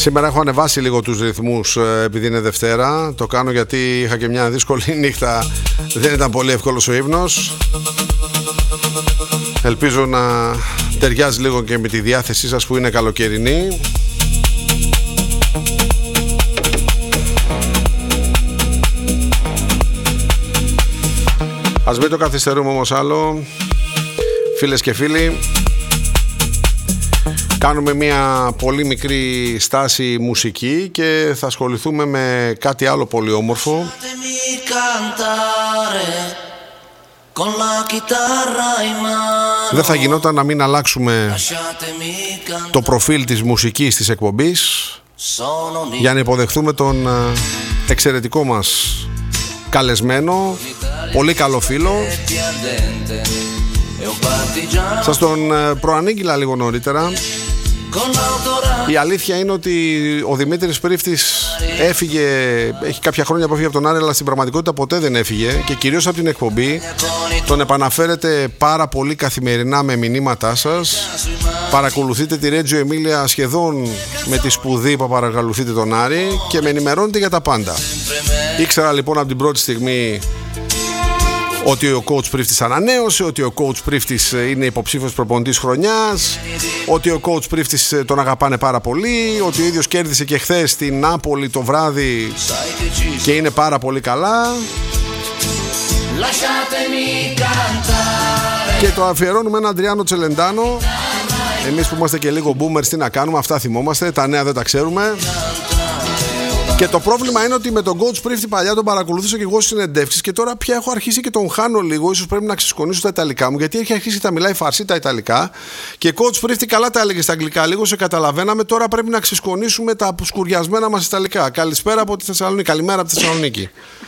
Σήμερα έχω ανεβάσει λίγο τους ρυθμούς επειδή είναι Δευτέρα. Το κάνω γιατί είχα και μια δύσκολη νύχτα. Δεν ήταν πολύ εύκολος ο ύπνος. Ελπίζω να ταιριάζει λίγο και με τη διάθεσή σας που είναι καλοκαιρινή. Ας μην το καθυστερούμε όμως άλλο. Φίλες και φίλοι, κάνουμε μια πολύ μικρή στάση μουσική και θα ασχοληθούμε με κάτι άλλο πολύ όμορφο. Δεν θα γινόταν να μην αλλάξουμε το προφίλ της μουσικής της εκπομπής για να υποδεχθούμε τον εξαιρετικό μας καλεσμένο, πολύ καλό φίλο. Σας τον προανήγγειλα λίγο νωρίτερα. Η αλήθεια είναι ότι ο Δημήτρης Πρίφτης έφυγε, έχει κάποια χρόνια που έφυγε από τον Άρη, αλλά στην πραγματικότητα ποτέ δεν έφυγε και κυρίως από την εκπομπή. Τον επαναφέρετε πάρα πολύ καθημερινά με μηνύματά σας. Παρακολουθείτε τη Reggio Emilia σχεδόν με τη σπουδή που παρακολουθείτε τον Άρη και με ενημερώνετε για τα πάντα. Ήξερα λοιπόν από την πρώτη στιγμή ότι ο coach Πρίφτης ανανέωσε, ότι ο coach Πρίφτης είναι υποψήφιος προπονητής χρονιάς, ότι ο coach Πρίφτης τον αγαπάνε πάρα πολύ, ότι ο ίδιος κέρδισε και χθες στην Νάπολη το βράδυ και είναι πάρα πολύ καλά. Και το αφιερώνουμε έναν Αντριάνο Τσελεντάνο. Εμείς που είμαστε και λίγο boomers, τι να κάνουμε, αυτά θυμόμαστε, τα νέα δεν τα ξέρουμε. Και το πρόβλημα είναι ότι με τον coach Πρίφτη παλιά τον παρακολουθούσα και εγώ στις συνεντεύξεις και τώρα πια έχω αρχίσει και τον χάνω λίγο. Ίσως πρέπει να ξεσκονίσω τα ιταλικά μου, γιατί έχει αρχίσει και τα μιλάει φαρσί τα ιταλικά. Και coach Πρίφτη καλά τα έλεγε στα αγγλικά, λίγο σε καταλαβαίναμε. Τώρα πρέπει να ξεσκονίσουμε τα σκουριασμένα μας ιταλικά. Καλησπέρα από τη Θεσσαλονίκη. Καλημέρα από τη Θεσσαλονίκη.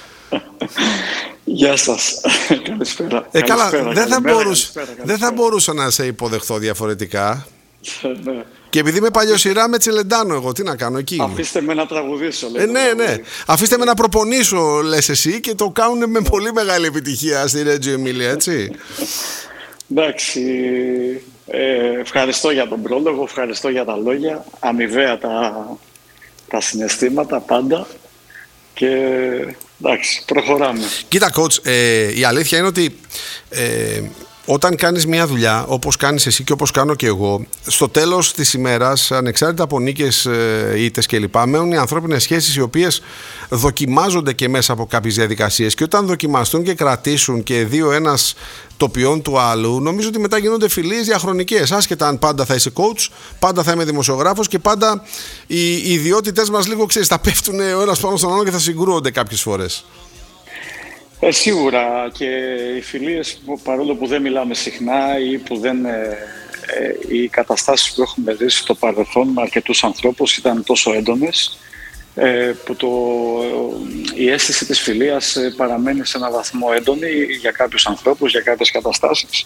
Γεια σας. Καλησπέρα. Καλά, δεν θα μπορούσα να σε υποδεχθώ διαφορετικά. Ναι. Και επειδή είμαι παλιοσυρά με Τσελεντάνο εγώ, τι να κάνω εκεί. Αφήστε με να τραγουδήσω. Ναι. Αφήστε με να προπονήσω, λες εσύ, και το κάνουν με πολύ μεγάλη επιτυχία στη Reggio Emilia, έτσι. Εντάξει. Ευχαριστώ για τον πρόλογο, ευχαριστώ για τα λόγια. Αμοιβαία τα συναισθήματα πάντα. Και εντάξει, προχωράμε. Κοίτα, coach, η αλήθεια είναι ότι όταν κάνεις μια δουλειά όπως κάνεις εσύ και όπως κάνω και εγώ, στο τέλος της ημέρας, ανεξάρτητα από νίκες, ήττες κλπ., μένουν οι ανθρώπινες σχέσεις οι οποίες δοκιμάζονται και μέσα από κάποιες διαδικασίες. Και όταν δοκιμαστούν και κρατήσουν και δύο ένας το ποιόν του άλλου, νομίζω ότι μετά γίνονται φιλίες διαχρονικές. Άσχετα αν πάντα θα είσαι coach, πάντα θα είμαι δημοσιογράφος και πάντα οι ιδιότητες μας λίγο, ξέρεις, θα πέφτουν ο ένας πάνω στον άλλο και θα συγκρούονται κάποιες φορές. Σίγουρα, και οι φιλίες, παρόλο που δεν μιλάμε συχνά ή που δεν, οι καταστάσεις που έχουμε δει στο παρελθόν με αρκετούς ανθρώπους ήταν τόσο έντονες που η αίσθηση της φιλίας παραμένει σε έναν βαθμό έντονη για κάποιους ανθρώπους, για κάποιες καταστάσεις,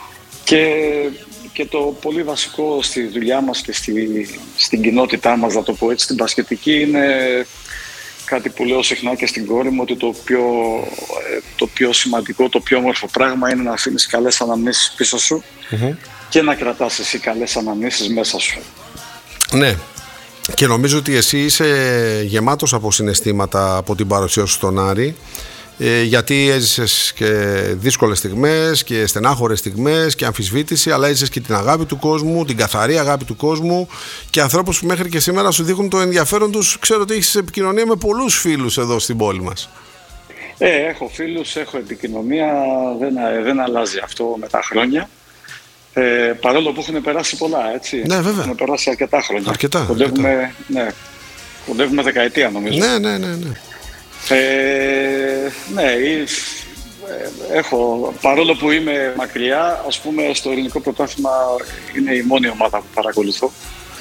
και το πολύ βασικό στη δουλειά μας και στην κοινότητά μας, να το πω έτσι, στην μπασκετική, είναι κάτι που λέω συχνά και στην κόρη μου, ότι το πιο σημαντικό, το πιο όμορφο πράγμα είναι να αφήνεις καλές αναμνήσεις πίσω σου και να κρατάς εσύ καλές αναμνήσεις μέσα σου. Ναι, και νομίζω ότι εσύ είσαι γεμάτος από συναισθήματα από την παρουσία σου στον Άρη, γιατί έζησες και δύσκολες στιγμές και στενάχωρες στιγμές και αμφισβήτηση, αλλά έζησες και την αγάπη του κόσμου, την καθαρή αγάπη του κόσμου και ανθρώπους που μέχρι και σήμερα σου δείχνουν το ενδιαφέρον τους. Ξέρω ότι έχεις επικοινωνία με πολλούς φίλους εδώ στην πόλη μας. Έχω φίλους, έχω επικοινωνία, δεν αλλάζει αυτό με τα χρόνια. Παρόλο που έχουν περάσει πολλά, έτσι. Ναι, βέβαια. Έχουν περάσει αρκετά χρόνια. Κοντεύουμε δεκαετία, νομίζω. Ναι. Παρόλο που είμαι μακριά, ας πούμε, στο ελληνικό πρωτάθλημα είναι η μόνη ομάδα που παρακολουθώ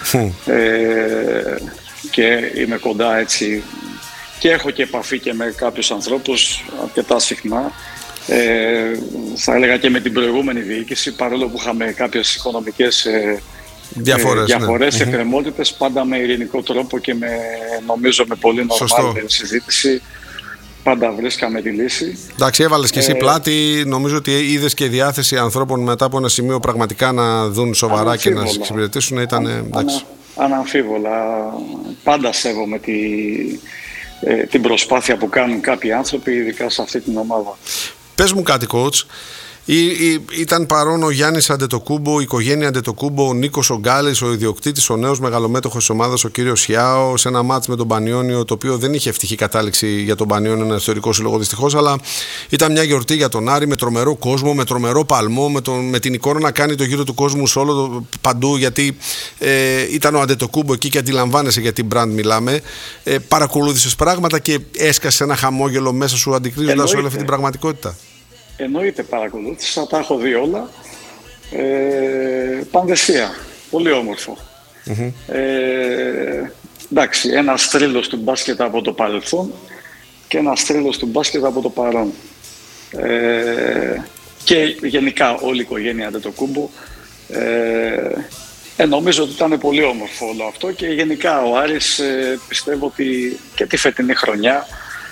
και είμαι κοντά, έτσι, και έχω και επαφή και με κάποιους ανθρώπους αρκετά συχνά, θα έλεγα και με την προηγούμενη διοίκηση, παρόλο που είχαμε κάποιες οικονομικές διαφορές, εκκρεμότητες, πάντα με ειρηνικό τρόπο και νομίζω με πολύ νορμάλ συζήτηση. Πάντα βρίσκαμε τη λύση. Εντάξει, έβαλες και εσύ πλάτη. Νομίζω ότι είδες και διάθεση ανθρώπων μετά από ένα σημείο πραγματικά να δουν σοβαρά και να σε εξυπηρετήσουν. αναμφίβολα. Πάντα σέβομαι την προσπάθεια που κάνουν κάποιοι άνθρωποι, ειδικά σε αυτή την ομάδα. Πες μου κάτι, coach. Ήταν παρόν ο Γιάννης Αντετοκούμπο, η οικογένεια Αντετοκούμπο, ο Νίκος ο Γκάλης, ο ιδιοκτήτης, ο νέος μεγαλομέτωχος της ομάδας, ο κύριος Σιάο, σε ένα μάτς με τον Πανιόνιο, το οποίο δεν είχε ευτυχή κατάληξη για τον Πανιόνιο, ένα ιστορικό σύλλογο δυστυχώς, αλλά ήταν μια γιορτή για τον Άρη με τρομερό κόσμο, με τρομερό παλμό, με την εικόνα να κάνει το γύρο του κόσμου σε όλο παντού, γιατί ήταν ο Αντετοκούμπο εκεί και αντιλαμβάνεσαι για τι brand μιλάμε. Παρακολούθησες πράγματα και έσκασε ένα χαμόγελο μέσα σου αντικρίζοντας όλη αυτή την πραγματικότητα? Εννοείται παρακολούθησα, τα έχω δει όλα. Πανδεσία, πολύ όμορφο. Εντάξει, ένας θρύλος του μπάσκετ από το παρελθόν και ένας θρύλος του μπάσκετ από το παρόν. Και γενικά όλη η οικογένεια Αντετοκούμπο. Νομίζω ότι ήταν πολύ όμορφο όλο αυτό και γενικά ο Άρης πιστεύω ότι και τη φετινή χρονιά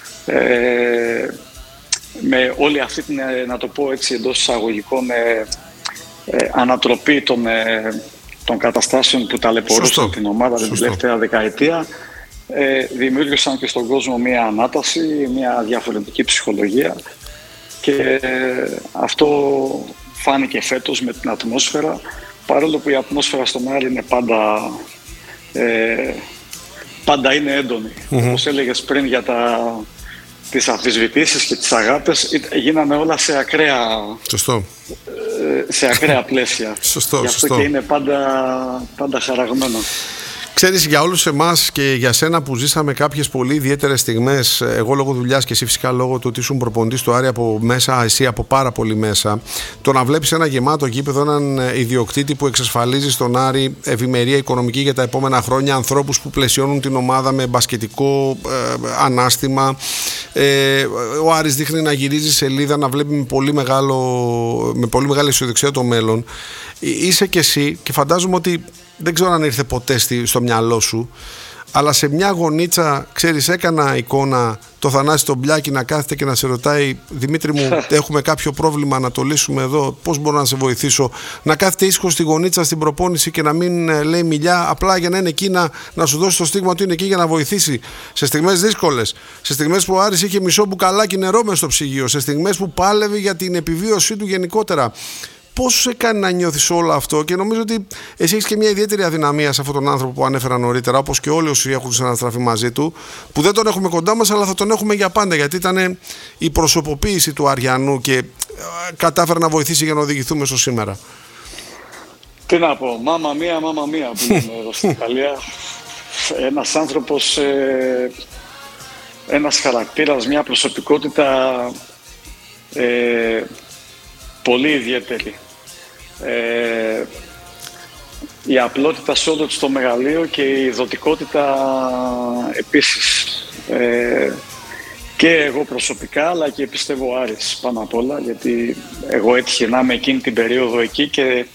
με όλη αυτή την, να το πω έτσι εντός εισαγωγικών, ανατροπή των καταστάσεων που ταλαιπωρούσαν την ομάδα την τελευταία δεκαετία, δημιούργησαν και στον κόσμο μια ανάταση, μια διαφορετική ψυχολογία και αυτό φάνηκε φέτος με την ατμόσφαιρα, παρόλο που η ατμόσφαιρα στον Άρη είναι πάντα είναι έντονη. Όπως έλεγες πριν για τις αμφισβητήσεις και τις αγάπες, γίνανε όλα σε ακραία, σε ακραία πλαίσια. Γι' αυτό και είναι πάντα χαραγμένο. Ξέρεις, για όλους εμάς και για σένα που ζήσαμε κάποιες πολύ ιδιαίτερες στιγμές, εγώ λόγω δουλειάς και εσύ φυσικά λόγω του ότι ήσουν προπονητής του Άρη από μέσα, εσύ από πάρα πολύ μέσα, το να βλέπεις ένα γεμάτο γήπεδο, έναν ιδιοκτήτη που εξασφαλίζει στον Άρη ευημερία οικονομική για τα επόμενα χρόνια, ανθρώπους που πλαισιώνουν την ομάδα με μπασκετικό ανάστημα, ο Άρης δείχνει να γυρίζει σελίδα, να βλέπει με πολύ μεγάλη αισιοδοξία το μέλλον. Είσαι και εσύ και φαντάζομαι ότι δεν ξέρω αν ήρθε ποτέ στο μυαλό σου, αλλά σε μια γωνίτσα, ξέρεις, έκανα εικόνα το Θανάση τον Μπλιάκη να κάθεται και να σε ρωτάει, Δημήτρη μου, έχουμε κάποιο πρόβλημα να το λύσουμε εδώ, πώς μπορώ να σε βοηθήσω, να κάθεται ήσυχο στη γωνίτσα στην προπόνηση και να μην λέει μιλιά, απλά για να είναι εκεί να σου δώσει το στίγμα ότι είναι εκεί για να βοηθήσει σε στιγμές δύσκολες, σε στιγμές που ο Άρης είχε μισό μπουκαλάκι νερό μες στο ψυγείο, σε στιγμές που πάλευε για την επιβίωσή του γενικότερα. Πώς σε κάνει να νιώθεις όλο αυτό? Και νομίζω ότι εσύ έχεις και μια ιδιαίτερη αδυναμία σε αυτόν τον άνθρωπο που ανέφερα νωρίτερα, όπως και όλοι όσοι έχουν συναναστραφεί μαζί του, που δεν τον έχουμε κοντά μας, αλλά θα τον έχουμε για πάντα, γιατί ήταν η προσωποποίηση του Αριανού και κατάφερε να βοηθήσει για να οδηγηθούμε στο σήμερα. Τι να πω, μάμα μία που λέμε εδώ στην Ιταλία. Ένας άνθρωπος, ένας χαρακτήρας, μια προσωπικότητα πολύ ιδιαίτερη. Η απλότητα σε όλο το μεγαλείο και η δοτικότητα επίσης. Και εγώ προσωπικά, αλλά και πιστεύω ο Άρης πάνω απ' όλα, γιατί εγώ έτυχε να είμαι εκείνη την περίοδο εκεί και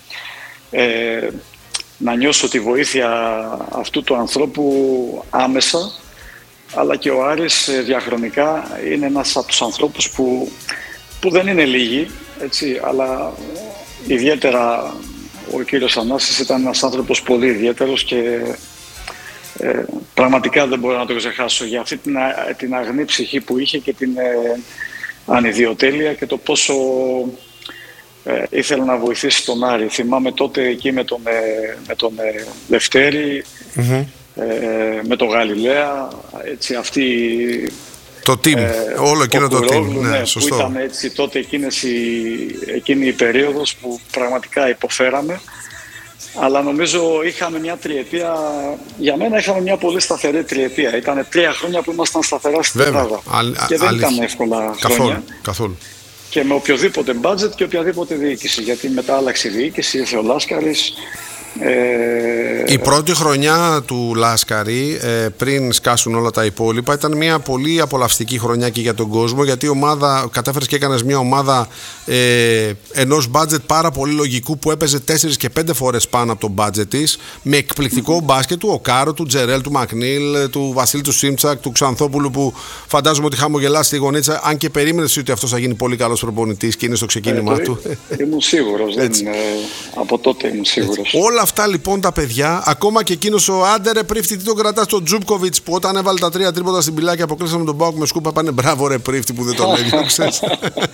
να νιώσω τη βοήθεια αυτού του ανθρώπου άμεσα, αλλά και ο Άρης διαχρονικά είναι ένας από τους ανθρώπους που δεν είναι λίγοι, έτσι, αλλά ιδιαίτερα ο κύριος Ανάσης ήταν ένας άνθρωπος πολύ ιδιαίτερος και πραγματικά δεν μπορώ να το ξεχάσω για αυτή την αγνή ψυχή που είχε και την ανιδιοτέλεια και το πόσο ήθελε να βοηθήσει τον Άρη. Θυμάμαι τότε εκεί με τον Λευτέρη, με τον Γαλιλαία, έτσι, αυτή το team, όλο εκείνο το team, ναι, σωστό. Που ήταν έτσι τότε εκείνη η περίοδος που πραγματικά υποφέραμε, αλλά νομίζω είχαμε μια τριετία, για μένα είχαμε μια πολύ σταθερή τριετία. Ήταν 3 χρόνια που ήμασταν σταθερά στην Ελλάδα και δεν ήταν εύκολα χρόνια. Καθόλου. Και με οποιοδήποτε budget και οποιαδήποτε διοίκηση, γιατί μετά άλλαξε η διοίκηση, ήρθε ο Λάσκαρης. Η πρώτη χρονιά του Λάσκαρη, πριν σκάσουν όλα τα υπόλοιπα, ήταν μια πολύ απολαυστική χρονιά και για τον κόσμο, γιατί η ομάδα, κατάφερες και έκανες μια ομάδα ενός budget πάρα πολύ λογικού που έπαιζε 4 και 5 φορές πάνω από το budget της, με εκπληκτικό μπάσκετ του Οκάρο, του Τζερέλ, του Μακνίλ, του Βασίλη του Σίμψακ, του Ξανθόπουλου, που φαντάζομαι ότι χαμογελάς στη γωνίτσα, αν και περίμενες ότι αυτός θα γίνει πολύ καλός προπονητής και είναι στο ξεκίνημά του. Ήμουν σίγουρος, από τότε ήμουν σίγουρος. Όλα αυτά λοιπόν τα παιδιά, ακόμα και εκείνος ο άντερε Πρίφτη, τι τον κρατάς, τον Τζούπκοβιτς, που όταν έβαλε τα 3 τρίποτα στην πιλάκια αποκλείσαμε τον Πάοκ με σκούπα, πάνε μπράβο ρε Πρίφτη που δεν τον έδιωξες.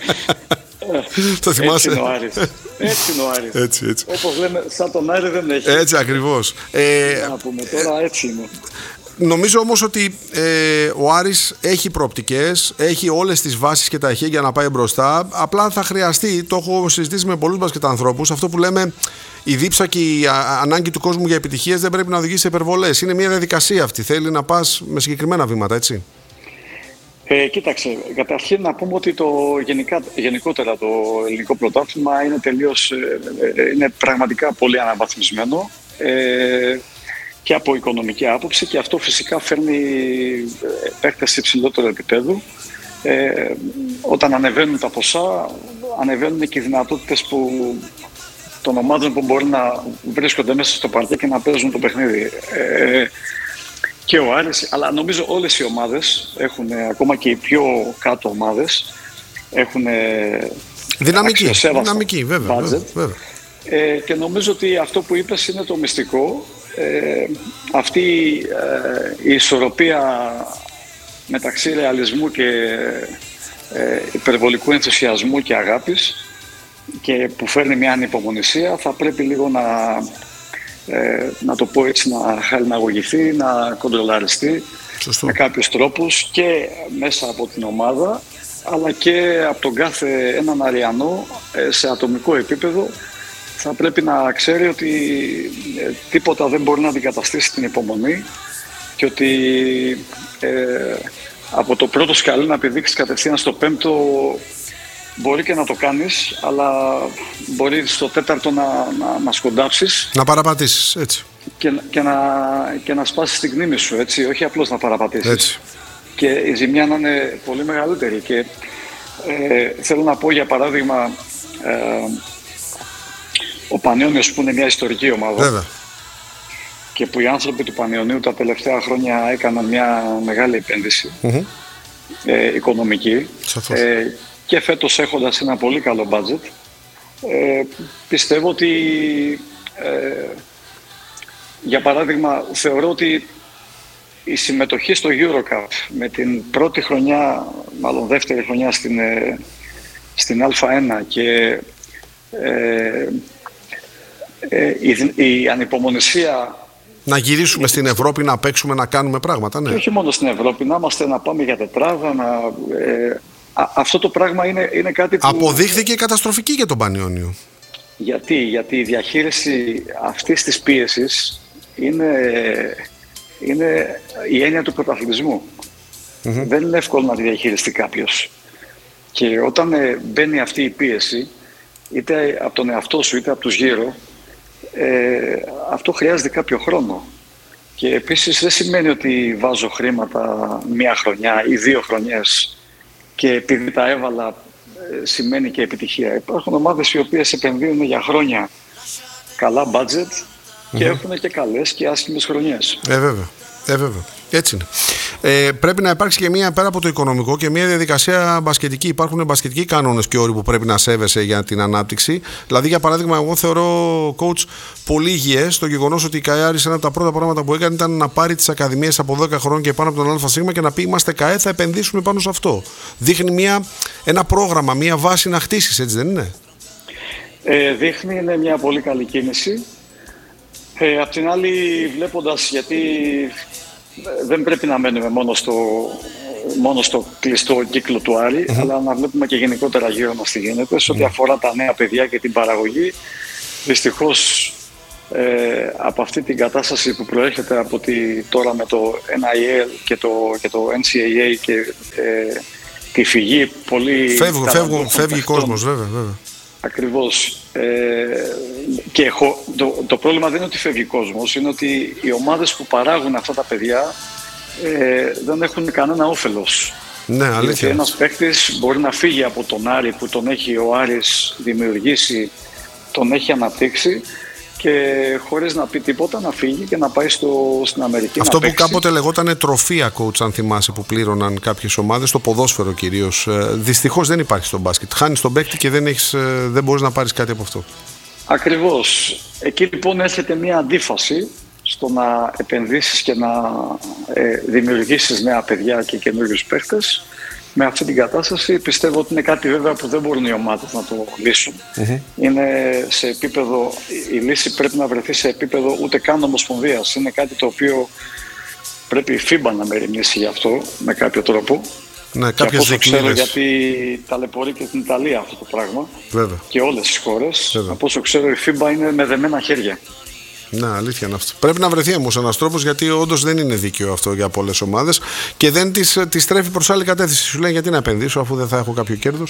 Το θυμάσαι? Έτσι είναι ο Άρης. Έτσι. Όπως λέμε, σαν τον Άρη δεν έχει. Έτσι ακριβώς. Να πούμε τώρα, έτσι είναι. Νομίζω όμως ότι ο Άρης έχει προοπτικές, έχει όλες τις βάσεις και τα εχέγγυα να πάει μπροστά. Απλά θα χρειαστεί, το έχω συζητήσει με πολλούς μπασκετανθρώπους, αυτό που λέμε η δίψα και η ανάγκη του κόσμου για επιτυχίες δεν πρέπει να οδηγήσει σε υπερβολές. Είναι μια διαδικασία αυτή, θέλει να πας με συγκεκριμένα βήματα, έτσι. Κοίταξε, καταρχήν να πούμε ότι γενικότερα το ελληνικό πρωτάθλημα είναι είναι πραγματικά πολύ αναβαθμισμένο και από οικονομική άποψη, και αυτό φυσικά φέρνει παίκτες σε υψηλότερο επίπεδο. Όταν ανεβαίνουν τα ποσά, ανεβαίνουν και οι δυνατότητες των ομάδων που μπορεί να βρίσκονται μέσα στο παρκέ και να παίζουν το παιχνίδι. Και ο Άρης, αλλά νομίζω όλες οι ομάδες έχουν, ακόμα και οι πιο κάτω ομάδες, έχουν δυναμική, βέβαια. Και νομίζω ότι αυτό που είπες είναι το μυστικό. Αυτή η ισορροπία μεταξύ ρεαλισμού και υπερβολικού ενθουσιασμού και αγάπης, και που φέρνει μια ανυπομονησία, θα πρέπει λίγο να το πω έτσι, να χαλιναγωγηθεί, να κοντρολαριστεί με κάποιους τρόπους και μέσα από την ομάδα, αλλά και από τον κάθε έναν Αριανό σε ατομικό επίπεδο. Θα πρέπει να ξέρει ότι τίποτα δεν μπορεί να αντικαταστήσει την υπομονή, και ότι από το πρώτο σκαλί να πηδήξεις κατευθείαν στο πέμπτο μπορεί και να το κάνεις, αλλά μπορεί στο τέταρτο να σκοντάψεις. Να παραπατήσεις, έτσι. Και να σπάσεις την γνήμη σου, έτσι, όχι απλώς να παραπατήσεις. Έτσι. Και η ζημιά να είναι πολύ μεγαλύτερη. Και θέλω να πω, για παράδειγμα, ο Πανιώνιος, που είναι μια ιστορική ομάδα, βέβαια, και που οι άνθρωποι του Πανιωνίου τα τελευταία χρόνια έκαναν μια μεγάλη επένδυση οικονομική, και φέτος έχοντας ένα πολύ καλό budget, πιστεύω ότι για παράδειγμα θεωρώ ότι η συμμετοχή στο EuroCup με την πρώτη χρονιά, μάλλον δεύτερη χρονιά στην Α1, και η ανυπομονησία να γυρίσουμε στην Ευρώπη, να παίξουμε, να κάνουμε πράγματα, ναι. Και όχι μόνο στην Ευρώπη, να πάμε για τετράδα, αυτό το πράγμα είναι κάτι που αποδείχθηκε καταστροφική για τον Πανιώνιο. Γιατί η διαχείριση αυτής της πίεσης είναι η έννοια του πρωταθλητισμού. Δεν είναι εύκολο να τη διαχειριστεί κάποιος. Και όταν μπαίνει αυτή η πίεση, είτε από τον εαυτό σου είτε από τους γύρω, αυτό χρειάζεται κάποιο χρόνο. Και επίσης δεν σημαίνει ότι βάζω χρήματα μία χρονιά ή 2 χρονιές και επειδή τα έβαλα σημαίνει και επιτυχία. Υπάρχουν ομάδες οι οποίες επενδύουν για χρόνια καλά budget και έχουν και καλές και άσχημες χρονιές. Βέβαια. Έτσι είναι. Πρέπει να υπάρξει και μία, πέρα από το οικονομικό, και μία διαδικασία μπασκετική. Υπάρχουν μπασκετικοί κανόνες και όροι που πρέπει να σέβεσαι για την ανάπτυξη. Δηλαδή, για παράδειγμα, εγώ θεωρώ, coach, πολύ υγιές το γεγονός ότι η ΚΑΕ ένα από τα πρώτα πράγματα που έκανε ήταν να πάρει τις ακαδημίες από 10 χρόνια και πάνω από τον ΑΣ και να πει: είμαστε ΚΑΕ, θα επενδύσουμε πάνω σε αυτό. Δείχνει ένα πρόγραμμα, μία βάση να χτίσεις, έτσι δεν είναι? Δείχνει, είναι μια πολύ καλή κίνηση. Απ' την άλλη, βλέποντας, γιατί δεν πρέπει να μένουμε μόνο στο κλειστό κύκλο του Άρη, αλλά να βλέπουμε και γενικότερα γύρω μας τι γίνεται. Σε ό,τι αφορά τα νέα παιδιά και την παραγωγή, δυστυχώς από αυτή την κατάσταση που προέρχεται από τώρα με το NIL και το NCAA και τη φυγή πολύ... Φεύγει κόσμος, βέβαια. Ακριβώς. Και το πρόβλημα δεν είναι ότι φεύγει κόσμος, είναι ότι οι ομάδες που παράγουν αυτά τα παιδιά δεν έχουν κανένα όφελος. Ναι, αλήθεια. Γιατί ένας παίκτης μπορεί να φύγει από τον Άρη που τον έχει ο Άρης δημιουργήσει, τον έχει αναπτύξει, και χωρίς να πει τίποτα να φύγει και να πάει στην Αμερική. Αυτό που κάποτε λεγόταν τροφία, coach, αν θυμάσαι, που πλήρωναν κάποιες ομάδες, το ποδόσφαιρο κυρίως. Δυστυχώς δεν υπάρχει στο μπάσκετ. Χάνεις τον παίκτη και δεν μπορείς να πάρεις κάτι από αυτό. Ακριβώς. Εκεί λοιπόν έρχεται μια αντίφαση στο να επενδύσεις και να δημιουργήσεις νέα παιδιά και καινούριους παίχτες. Με αυτή την κατάσταση πιστεύω ότι είναι κάτι βέβαια που δεν μπορούν οι ομάδες να το λύσουν. Είναι σε επίπεδο, η λύση πρέπει να βρεθεί σε επίπεδο ούτε καν ομοσπονδίας. Είναι κάτι το οποίο πρέπει η FIBA να μεριμνήσει γι' αυτό με κάποιο τρόπο. Ναι, και από όσο ξέρω, γιατί ταλαιπωρεί και την Ιταλία αυτό το πράγμα. Βέβαια. Και όλες τις χώρες. Από όσο ξέρω η FIBA είναι με δεμένα χέρια. Ναι, αλήθεια είναι αυτό. Πρέπει να βρεθεί όμως ένας τρόπος, γιατί όντως δεν είναι δίκαιο αυτό για πολλές ομάδες και δεν τις τρέφει προς άλλη κατεύθυνση. Σου λέει γιατί να επενδύσω αφού δεν θα έχω κάποιο κέρδος.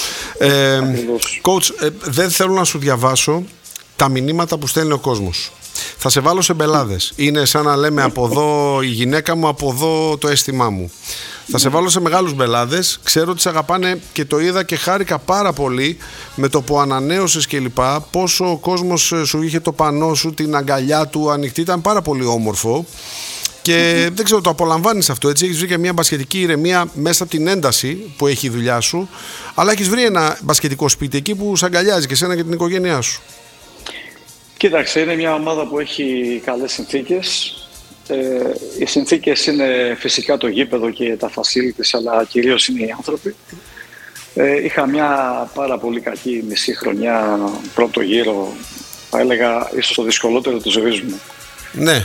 Coach, δεν θέλω να σου διαβάσω τα μηνύματα που στέλνει ο κόσμος. Θα σε βάλω σε μπελάδες. Είναι σαν να λέμε από εδώ η γυναίκα μου, από εδώ το αίσθημά μου. Θα σε βάλω σε μεγάλους μπελάδες. Ξέρω ότι σε αγαπάνε και το είδα και χάρηκα πάρα πολύ με το που ανανέωσες και λοιπά. Πόσο ο κόσμος σου είχε το πανό σου, την αγκαλιά του ανοιχτή. Ήταν πάρα πολύ όμορφο. Και δεν ξέρω, το απολαμβάνεις αυτό, έτσι. Έχεις βρει και μια μπασκετική ηρεμία μέσα από την ένταση που έχει η δουλειά σου. Αλλά έχεις βρει ένα μπασκετικό σπίτι εκεί που σε αγκαλιάζει και εσένα και την οικογένειά σου. Κοίταξε, είναι μια ομάδα που έχει καλές συνθήκες. Οι συνθήκες είναι φυσικά το γήπεδο και τα facilities, αλλά κυρίως είναι οι άνθρωποι. Είχα μια πάρα πολύ κακή μισή χρονιά, πρώτο γύρο, θα έλεγα ίσως το δυσκολότερο της ζωής μου. Ναι.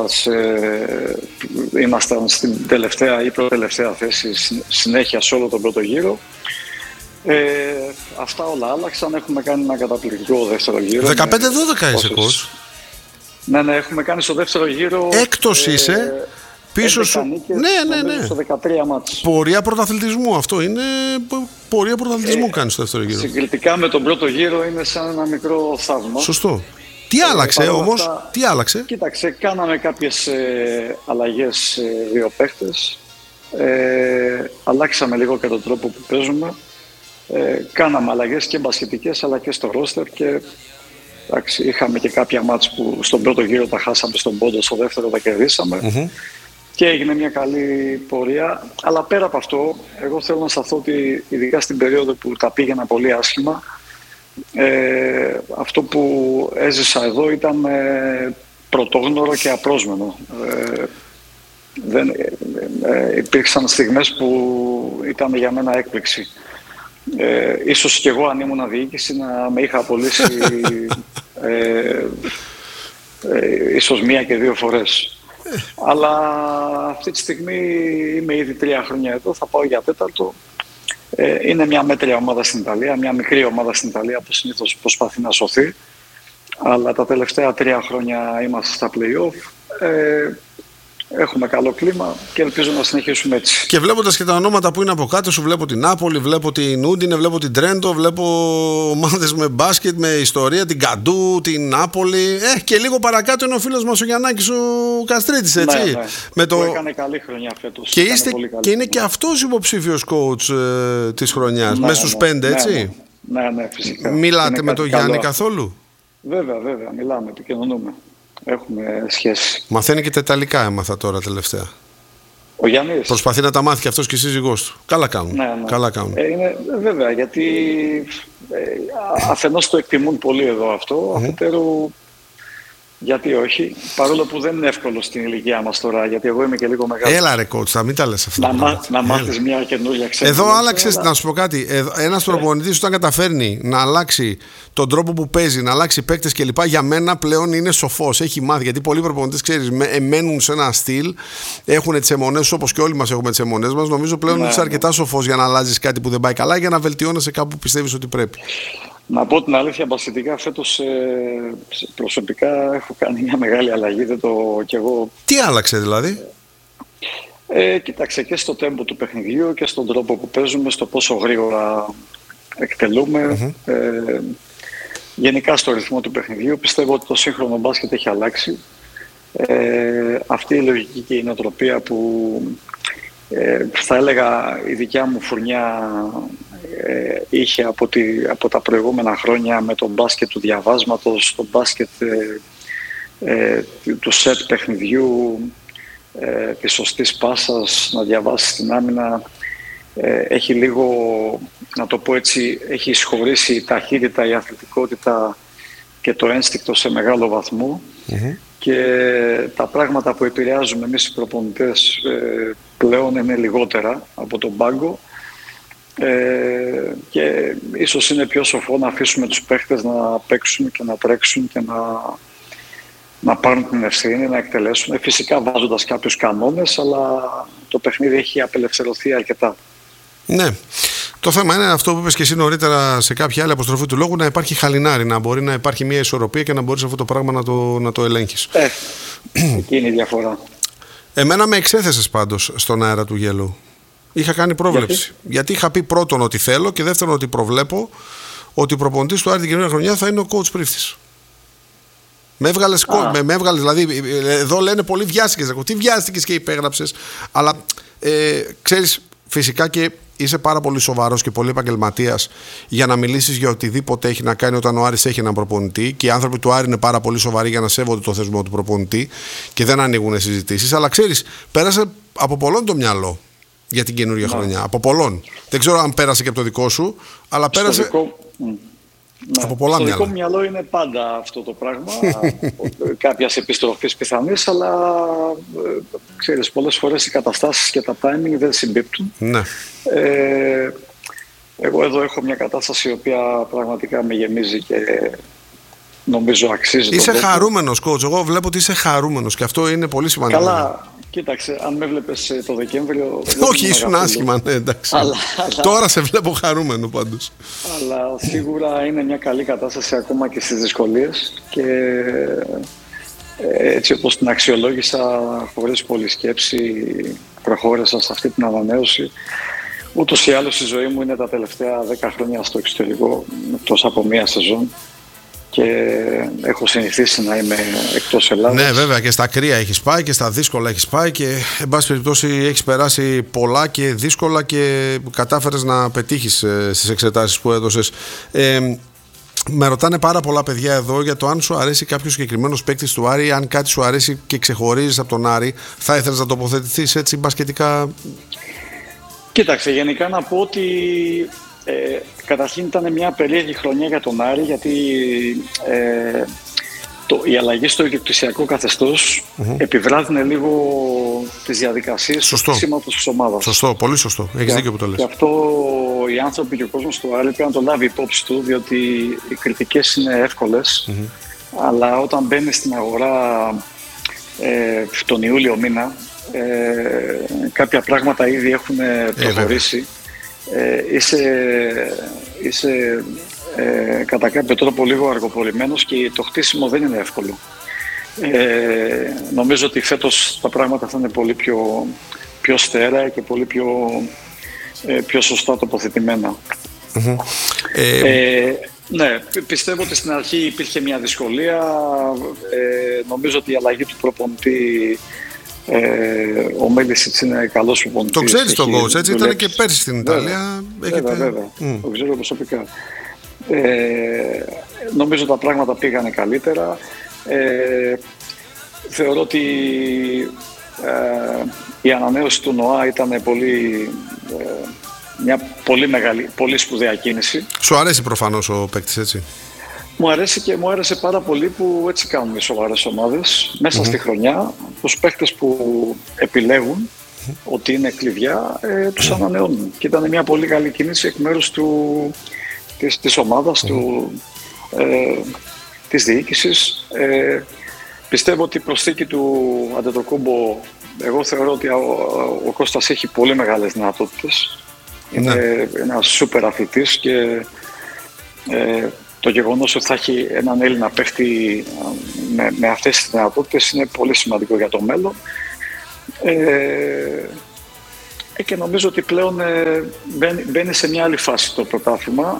Ήμασταν στην τελευταία ή προτελευταία θέση συνέχεια σε όλο τον πρώτο γύρο. Αυτά όλα άλλαξαν. Έχουμε κάνει ένα καταπληκτικό δεύτερο γύρο. 15-12 είσαι, coach. Ναι, έχουμε κάνει στο δεύτερο γύρο. Έκτος είσαι. Πίσω σου. Ναι. Στο 13 μάτς. Πορεία πρωταθλητισμού. Αυτό είναι. Πορεία πρωταθλητισμού κάνει στο δεύτερο γύρο. Συγκριτικά με τον πρώτο γύρο είναι σαν ένα μικρό θαύμα. Σωστό. Τι άλλαξε όμως, τι άλλαξε? Κοίταξε, κάναμε κάποιες αλλαγές, δύο παίχτες. Αλλάξαμε λίγο και τον τρόπο που παίζουμε. Κάναμε αλλαγές και μπασκετικές αλλά και στο ρόστερ και εντάξει, είχαμε και κάποια μάτς που στον πρώτο γύρο τα χάσαμε στον πόντο, στο δεύτερο τα κερδίσαμε και έγινε μια καλή πορεία. Αλλά πέρα από αυτό, εγώ θέλω να σταθώ ότι ειδικά στην περίοδο που τα πήγαινα πολύ άσχημα, αυτό που έζησα εδώ ήταν πρωτόγνωρο και απρόσμενο. Υπήρξαν στιγμές που ήταν για μένα έκπληξη. Ίσως και εγώ αν ήμουν διοίκηση να με είχα απολύσει ίσως μία και δύο φορές. Αλλά αυτή τη στιγμή είμαι ήδη 3 χρόνια εδώ, θα πάω για 4ο. Είναι μια μέτρια ομάδα στην Ιταλία, μια μικρή ομάδα στην Ιταλία που συνήθως προσπαθεί να σωθεί. Αλλά τα τελευταία 3 χρόνια είμαστε στα play-off. Έχουμε καλό κλίμα και ελπίζω να συνεχίσουμε έτσι. Και βλέποντας και τα ονόματα που είναι από κάτω σου, βλέπω την Νάπολη, βλέπω την Ούντινε, βλέπω την Τρέντο, βλέπω ομάδες με μπάσκετ, με ιστορία, την Καντού, την Νάπολη. Και λίγο παρακάτω είναι ο φίλος μας ο Γιαννάκης ο Καστρίτης, έτσι. Ναι. Που έκανε καλή χρονιά φέτος. Και είναι και αυτός υποψήφιος coach της χρονιάς, μέσα στους 5, έτσι. Ναι, φυσικά. Μιλάτε με τον Γιάννη καθόλου? Βέβαια, μιλάμε, επικοινωνούμε. Έχουμε σχέση. Μαθαίνει και τα Ιταλικά, έμαθα τώρα τελευταία. Ο Γιάννης. Προσπαθεί να τα μάθει και αυτός και η σύζυγός του. Καλά κάνουν. Ναι. Καλά κάνουν. Είναι βέβαια, γιατί αφενός το εκτιμούν πολύ εδώ αυτό, αφετέρου γιατί όχι, παρόλο που δεν είναι εύκολο στην ηλικία μας τώρα, γιατί εγώ είμαι και λίγο μεγάλος. Έλα ρε coach, θα μην τα λες αυτά. Να μάθεις μια καινούργια ξένη. Εδώ άλλαξες, να σου πω κάτι, ένας προπονητής όταν καταφέρνει να αλλάξει τον τρόπο που παίζει, να αλλάξει παίκτες κλπ. Για μένα πλέον είναι σοφός, έχει μάθει. Γιατί πολλοί προπονητές, ξέρεις, μένουν σε ένα στυλ, έχουν τις αιμονές όπως και όλοι μας έχουμε τις αιμονές μας. Νομίζω πλέον είσαι αρκετά σοφός για να αλλάζεις κάτι που δεν πάει καλά, για να βελτιώνεσαι κάπου που πιστεύεις ότι πρέπει. Να πω την αλήθεια, μπασκετικά φέτος προσωπικά έχω κάνει μια μεγάλη αλλαγή. Κι εγώ... Τι άλλαξε δηλαδή? Κοίταξε, και στο τέμπο του παιχνιδιού και στον τρόπο που παίζουμε, στο πόσο γρήγορα εκτελούμε. Γενικά στο ρυθμό του παιχνιδιού πιστεύω ότι το σύγχρονο μπάσκετ έχει αλλάξει. Αυτή η λογική και η νοοτροπία που θα έλεγα η δικιά μου φουρνιά είχε από τα προηγούμενα χρόνια με το μπάσκετ του διαβάσματος, το μπάσκετ του σετ παιχνιδιού, της σωστής πάσας, να διαβάσεις την άμυνα, έχει λίγο, να το πω έτσι, έχει εισχωρήσει η ταχύτητα, η αθλητικότητα και το ένστικτο σε μεγάλο βαθμό και τα πράγματα που επηρεάζουμε εμείς οι προπονητές πλέον είναι λιγότερα από τον πάγκο και ίσως είναι πιο σοφό να αφήσουμε τους παίχτες να παίξουν και να τρέξουν και να πάρουν την ευθύνη, να εκτελέσουν. Φυσικά βάζοντας κάποιους κανόνες, αλλά το παιχνίδι έχει απελευθερωθεί αρκετά. Ναι. Το θέμα είναι αυτό που είπες και εσύ νωρίτερα σε κάποια άλλη αποστροφή του λόγου, να υπάρχει χαλινάρι, να μπορεί να υπάρχει μια ισορροπία και να μπορείς αυτό το πράγμα να το ελέγχεις. Εκεί είναι η διαφορά. Εμένα με εξέθεσες πάντως στον αέρα του Γέλου. Είχα κάνει πρόβλεψη. Γιατί είχα πει πρώτον ότι θέλω και δεύτερον ότι προβλέπω ότι ο προπονητής του Άρη την καινούργια χρονιά θα είναι ο coach Πρίφτης. Με έβγαλες, δηλαδή εδώ λένε πολύ βιάστηκες. Τι βιάστηκες και υπέγραψες, αλλά ξέρεις φυσικά και είσαι πάρα πολύ σοβαρός και πολύ επαγγελματίας για να μιλήσεις για οτιδήποτε έχει να κάνει όταν ο Άρης έχει έναν προπονητή και οι άνθρωποι του Άρη είναι πάρα πολύ σοβαροί για να σέβονται το θεσμό του προπονητή και δεν ανοίγουν συζητήσεις. Αλλά ξέρεις, πέρασε από πολλών το μυαλό για την καινούργια χρονιά. Από πολλών. Δεν ξέρω αν πέρασε και από το δικό σου, αλλά πέρασε. Από πολλά στο μυαλά. δικό μυαλό είναι πάντα αυτό το πράγμα, κάποιας επιστροφής πιθανής, αλλά ξέρεις, πολλές φορές οι καταστάσεις και τα timing δεν συμπίπτουν. Ναι. Εγώ εδώ έχω μια κατάσταση η οποία πραγματικά με γεμίζει και νομίζω αξίζει. Είσαι χαρούμενος, coach. Εγώ βλέπω ότι είσαι χαρούμενος και αυτό είναι πολύ σημαντικό. Καλά. Κοίταξε, αν με βλέπεις το Δεκέμβριο... Όχι, ήσουν άσχημα, ναι, εντάξει. Τώρα σε βλέπω χαρούμενο πάντως. Αλλά σίγουρα είναι μια καλή κατάσταση ακόμα και στις δυσκολίες και έτσι όπως την αξιολόγησα χωρίς πολλή σκέψη, προχώρησα σε αυτή την ανανέωση. Ούτως ή άλλως η ζωή μου είναι τα τελευταία 10 χρόνια στο εξωτερικό, εκτός από μία σεζόν. Και έχω συνηθίσει να είμαι εκτός Ελλάδας. Ναι, βέβαια, και στα κρύα έχεις πάει και στα δύσκολα έχεις πάει και εν πάση περιπτώσει έχεις περάσει πολλά και δύσκολα και κατάφερες να πετύχεις στις εξετάσεις που έδωσες. Με ρωτάνε πάρα πολλά παιδιά εδώ για το αν σου αρέσει κάποιος συγκεκριμένος παίκτης του Άρη, αν κάτι σου αρέσει και ξεχωρίζεις από τον Άρη, θα ήθελες να τοποθετηθείς έτσι μπασκετικά? Κοίταξε, γενικά να πω ότι καταρχήν ήταν μια περίεργη χρονιά για τον Άρη, γιατί η αλλαγή στο ιδιοκτησιακό καθεστώς επιβράδυνε λίγο τις διαδικασίες του χτίσματος της ομάδας. Σωστό, πολύ σωστό. Έχεις δίκιο που το λες. Και αυτό οι άνθρωποι και ο κόσμος του Άρη πρέπει να το λάβει υπόψη του, διότι οι κριτικές είναι εύκολες, αλλά όταν μπαίνεις στην αγορά τον Ιούλιο μήνα, κάποια πράγματα ήδη έχουν προχωρήσει. Είσαι κατά κάποιο τρόπο λίγο αργοπορημένος και το χτίσιμο δεν είναι εύκολο. Νομίζω ότι φέτος τα πράγματα θα είναι πολύ πιο στέρεα και πολύ πιο σωστά τοποθετημένα. Ναι, πιστεύω ότι στην αρχή υπήρχε μια δυσκολία. Νομίζω ότι η αλλαγή του προπονητή, ο Μέλισσιτς είναι καλός προπονητής. Το ξέρεις τον coach, έτσι ήταν και πέρσι στην Ιταλία. Βέβαια. Το ξέρω προσωπικά. Νομίζω τα πράγματα πήγανε καλύτερα. Θεωρώ ότι η ανανέωση του ΝΟΑ ήταν μια πολύ μεγάλη, πολύ σπουδαία κίνηση. Σου αρέσει προφανώς ο παίκτης, έτσι? Μου αρέσει και μου άρεσε πάρα πολύ που έτσι κάνουν οι σοβαρές ομάδες μέσα στη χρονιά. Τους παίκτες που επιλέγουν ότι είναι κλειδιά, τους ανανεώνουν. Και ήταν μια πολύ καλή κίνηση εκ μέρους της ομάδας, της διοίκησης. Πιστεύω ότι η προσθήκη του Αντετοκούμπο, εγώ θεωρώ ότι ο Κώστας έχει πολύ μεγάλες δυνατότητες. Είναι ένας σούπερ αθλητής και το γεγονός ότι θα έχει έναν Έλληνα παίχτη με αυτές τις δυνατότητες είναι πολύ σημαντικό για το μέλλον. Και νομίζω ότι πλέον μπαίνει σε μια άλλη φάση το πρωτάθλημα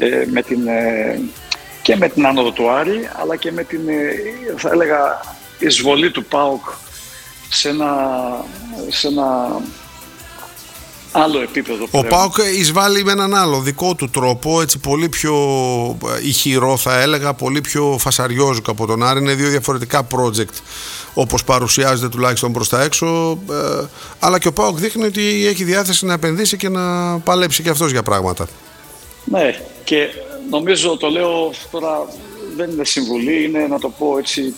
και με την άνοδο του Άρη, αλλά και με την, θα έλεγα, εισβολή του ΠΑΟΚ σε ένα άλλο επίπεδο πλέον. Ο ΠΑΟΚ εισβάλλει με έναν άλλο δικό του τρόπο, έτσι πολύ πιο ηχηρό θα έλεγα, πολύ πιο φασαριόζικο από τον Άρη. Είναι δύο διαφορετικά project όπως παρουσιάζεται τουλάχιστον προς τα έξω, αλλά και ο ΠΑΟΚ δείχνει ότι έχει διάθεση να επενδύσει και να παλέψει και αυτός για πράγματα. Ναι, και νομίζω, το λέω τώρα, δεν είναι συμβουλή, είναι να το πω έτσι,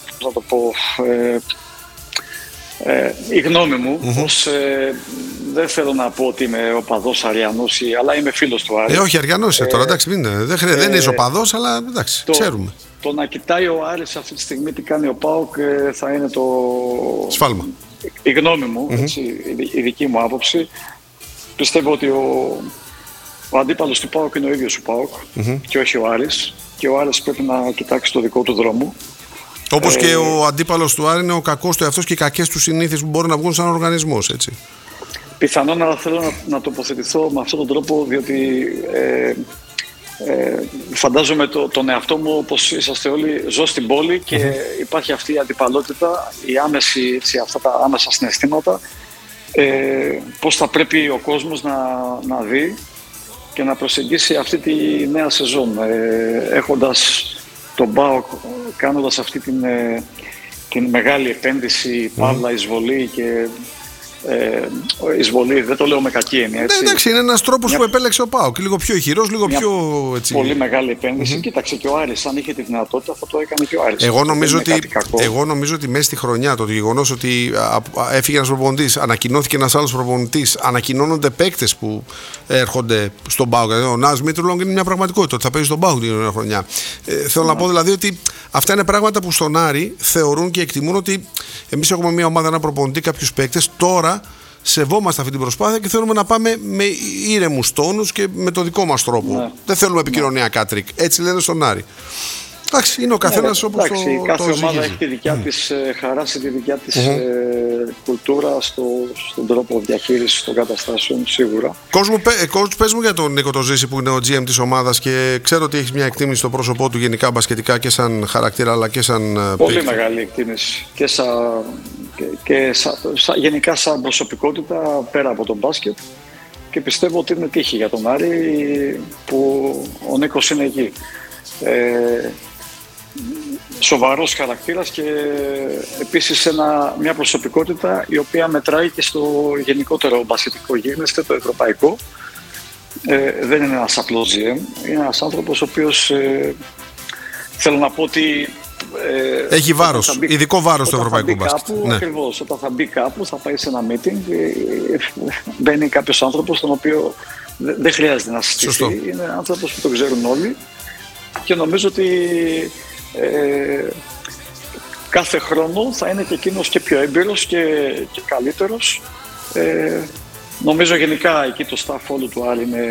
η γνώμη μου, πως δεν θέλω να πω ότι είμαι οπαδός Αριανός, αλλά είμαι φίλος του Άρη. Όχι, Αριανός τώρα, εντάξει, δεν είσαι οπαδός, αλλά εντάξει, ξέρουμε. Το να κοιτάει ο Άρης αυτή τη στιγμή τι κάνει ο ΠΑΟΚ θα είναι το σφάλμα. Η γνώμη μου, έτσι, η δική μου άποψη. Πιστεύω ότι ο αντίπαλος του ΠΑΟΚ είναι ο ίδιος ο ΠΑΟΚ και όχι ο Άρης. Και ο Άρης πρέπει να κοιτάξει το δικό του δρόμο. Όπως και ο αντίπαλος του Άρη είναι ο κακός του εαυτός και οι κακές του συνήθειες που μπορούν να βγουν σαν οργανισμός, έτσι. Πιθανόν, αλλά θέλω να τοποθετηθώ με αυτόν τον τρόπο, διότι φαντάζομαι τον εαυτό μου, όπως είσαστε όλοι, ζω στην πόλη και υπάρχει αυτή η αντιπαλότητα, η άμεση, έτσι, αυτά τα άμεσα συναισθήματα, πώς θα πρέπει ο κόσμος να δει και να προσεγγίσει αυτή τη νέα σεζόν, έχοντας τον ΠΑΟΚ, κάνοντας αυτή την μεγάλη επένδυση, παύλα, εισβολή και εισβολή, δεν το λέω με κακή έννοια. Ναι, εντάξει, είναι ένας τρόπος που επέλεξε ο ΠΑΟΚ. Λίγο πιο ηχηρός, λίγο πιο. Έτσι. Πολύ μεγάλη επένδυση. Κοίταξε και ο Άρης, αν είχε τη δυνατότητα, θα το έκανε και ο Άρης. Εγώ νομίζω ότι μέσα στη χρονιά το γεγονός ότι έφυγε ένας προπονητής, ανακοινώθηκε ένας άλλος προπονητής, ανακοινώνονται παίκτες που έρχονται στον ΠΑΟΚ. Ο Νάζ Μήτρουλονγκ είναι μια πραγματικότητα ότι θα παίζει στον ΠΑΟΚ την χρονιά. Θέλω να πω δηλαδή ότι αυτά είναι πράγματα που στον Άρη θεωρούν και εκτιμούν ότι εμείς έχουμε μια ομάδα, ένα προπονητή, κάποιους παίκτες. Τώρα σεβόμαστε αυτή την προσπάθεια και θέλουμε να πάμε με ήρεμους τόνους και με το δικό μας τρόπο. Ναι. Δεν θέλουμε επικοινωνιακά τρίκ. Έτσι λένε στον Άρη. Εντάξει, είναι ο καθένας όπως το ζυγίζει. Κάθε ομάδα έχει τη δικιά της χαρά, τη δικιά της κουλτούρα στον τρόπο διαχείρισης των καταστάσεων, σίγουρα. Coach, πες μου για τον Νίκο Ζήση που είναι ο GM της ομάδας και ξέρω ότι έχεις μια εκτίμηση στο πρόσωπό του γενικά μπασκετικά και σαν χαρακτήρα αλλά και σαν πολύ παίκτη. Μεγάλη εκτίμηση και γενικά σαν προσωπικότητα πέρα από τον μπάσκετ και πιστεύω ότι είναι τύχη για τον Άρη που ο Νίκος είναι εκεί. Σοβαρός χαρακτήρας και επίσης μια προσωπικότητα η οποία μετράει και στο γενικότερο μπασκετικό γίγνεσθε, το ευρωπαϊκό. Δεν είναι ένας απλός GM, είναι ένας άνθρωπος ο οποίος θέλω να πω ότι έχει βάρος, ειδικό βάρος στο ευρωπαϊκό μπάσκετ. Ναι. Ακριβώς, όταν θα μπει κάπου θα πάει σε ένα meeting, μπαίνει κάποιος άνθρωπος τον οποίο δεν χρειάζεται να συστηθεί, είναι άνθρωπος που το ξέρουν όλοι και νομίζω ότι κάθε χρόνο θα είναι και εκείνος και πιο έμπειρος και καλύτερος. Νομίζω γενικά εκεί το staff όλου του Άρη είναι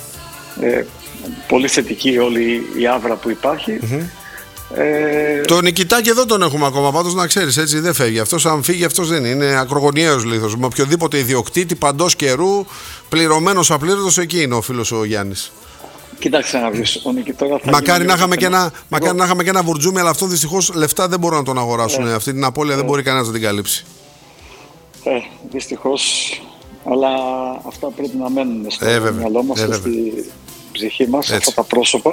πολύ θετική όλη η άβρα που υπάρχει. Το Νικητάκη εδώ τον έχουμε ακόμα, πάντως να ξέρεις, έτσι δεν φεύγει. Αυτός αν φύγει αυτός δεν είναι ακρογωνιαίος λίθος. Με οποιοδήποτε ιδιοκτήτη παντός καιρού, πληρωμένος απλήρωτος, εκεί είναι ο φίλος ο Γιάννης. Κοιτάξτε να βρεις, ο Νικητόρα θα μακάρι να είχαμε και ένα βουρτζούμι, αλλά αυτό δυστυχώς λεφτά δεν μπορούν να τον αγοράσουν. Αυτή την απώλεια δεν μπορεί κανένας να την καλύψει. Δυστυχώς, αλλά αυτά πρέπει να μένουν στο μυαλό μας και στη ψυχή μας, αυτά τα πρόσωπα.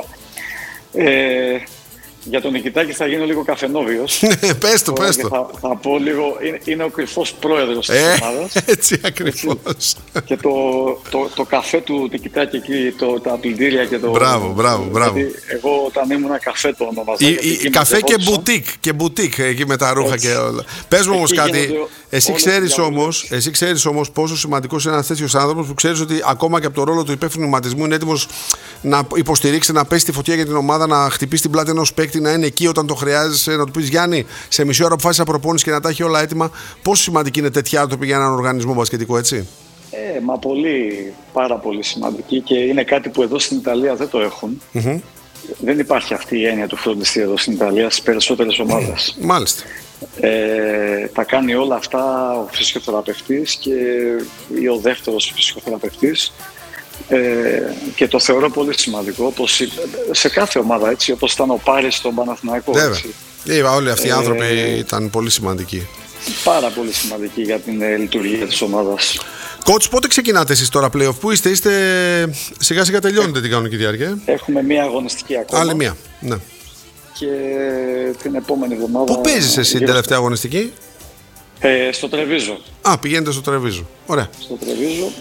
Για τον Νικητάκη θα γίνω λίγο καφενόβιος. Πες το. Θα πω λίγο, είναι ο κρυφός πρόεδρος της ομάδας. Έτσι ακριβώς. Και το καφέ του Νικητάκη εκεί, τα πλυντήρια και το... Μπράβο. Δηλαδή, εγώ όταν ήμουν καφέ το ονομαζα. Καφέ και μπουτίκ εκεί με τα ρούχα και όλα. Πες μου όμως κάτι, εσύ ξέρεις όμως πόσο σημαντικός είναι ένας τέτοιος άνθρωπος που ξέρεις ότι ακόμα και από το ρόλο του υπεύθυνου νοηματισμού είναι έτοιμος να υποστηρίξει, να πέσει τη φωτιά για την ομάδα, να χτυπήσει την πλάτη ενός παίκτη, να είναι εκεί όταν το χρειάζεσαι, να του πεις Γιάννη, σε μισή ώρα αποφάσισα προπόνηση και να τα έχει όλα έτοιμα. Πόσο σημαντική είναι τέτοια άνθρωποι για έναν οργανισμό μπασκετικό, έτσι? Μα πάρα πολύ σημαντική και είναι κάτι που εδώ στην Ιταλία δεν το έχουν. Δεν υπάρχει αυτή η έννοια του φροντιστή εδώ στην Ιταλία στις περισσότερες ομάδες. Μάλιστα. Τα κάνει όλα αυτά ο φυσικοθεραπευτής ή ο δεύτερος φυσικοθεραπευτής. Και το θεωρώ πολύ σημαντικό, όπως σε κάθε ομάδα, έτσι, όπως ήταν ο Πάρης στον Παναθηναϊκό. Βέβαια, όλοι αυτοί οι άνθρωποι ήταν πολύ σημαντικοί. Πάρα πολύ σημαντικοί για την λειτουργία της ομάδας. Coach, πότε ξεκινάτε εσείς τώρα play-off? Πού είστε? Σιγά σιγά τελειώνετε την κανονική διάρκεια. Έχουμε μία αγωνιστική ακόμα. Άλλη μία, ναι. Και την επόμενη εβδομάδα... Πού παίζεις εσύ την τελευταία αγωνιστική? Στο Τρεβίζο. Πηγαίνετε στο Τρεβίζο. Ωραία. Στο Τρεβίζο.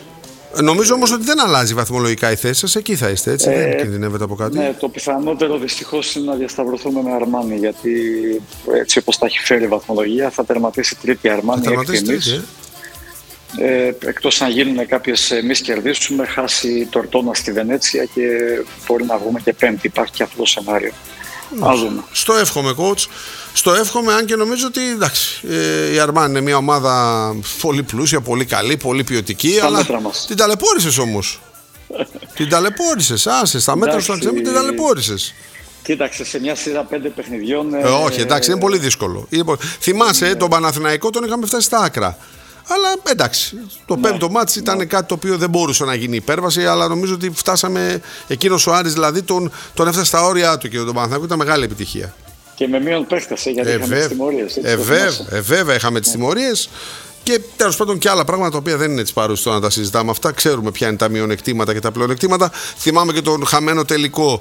Νομίζω όμως ότι δεν αλλάζει βαθμολογικά η θέση σας, εκεί θα είστε, έτσι, δεν κινδυνεύετε από κάτι. Ναι, το πιθανότερο δυστυχώς είναι να διασταυρωθούμε με Αρμάνι, γιατί έτσι όπως τα έχει φέρει η βαθμολογία θα τερματίσει τρίτη Αρμάνι, έκτη εμείς. Εκτός αν γίνουν κάποιες, εμείς κερδίσουμε, χάσει το Ορτόνα στη Βενέτσια και μπορεί να βγούμε και πέμπτη, υπάρχει και αυτό το σενάριο. Στο εύχομαι, coach. Στο εύχομαι, αν και νομίζω ότι εντάξει, η Αρμάνι είναι μια ομάδα πολύ πλούσια, πολύ καλή, πολύ ποιοτική. Αλλά την ταλαιπώρησες όμως. Την ταλαιπώρησες, άσε, στα μέτρα σου αξιέμου την ταλαιπώρησες. Κοίταξε, σε μια σειρά 5 παιχνιδιών. Όχι, εντάξει, είναι πολύ δύσκολο. Θυμάσαι, τον Παναθηναϊκό τον είχαμε φτάσει στα άκρα. Αλλά εντάξει, το πέμπτο μάτς ήταν κάτι το οποίο δεν μπορούσε να γίνει υπέρβαση, αλλά νομίζω ότι φτάσαμε. Εκείνος ο Άρης δηλαδή τον έφτασε στα όρια του και τον Παναθηναϊκό ήταν μεγάλη επιτυχία. Και με μείον παίχτες, γιατί είχαμε τις τιμωρίες. Βέβαια, είχαμε τις τιμωρίες. Και τέλος πάντων και άλλα πράγματα τα οποία δεν είναι της παρούσης να τα συζητάμε αυτά. Ξέρουμε ποια είναι τα μειονεκτήματα και τα πλεονεκτήματα. Θυμάμαι και τον χαμένο τελικό.